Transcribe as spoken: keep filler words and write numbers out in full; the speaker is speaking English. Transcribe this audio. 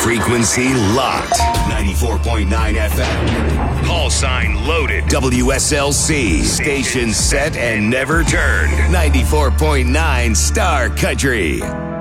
Frequency locked. ninety-four point nine F M. Call sign loaded. W S L C. Station set and never turned. ninety-four point nine Star Country.